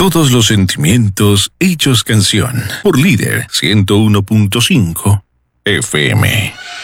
Todos los sentimientos hechos canción. Por Líder 101.5 FM.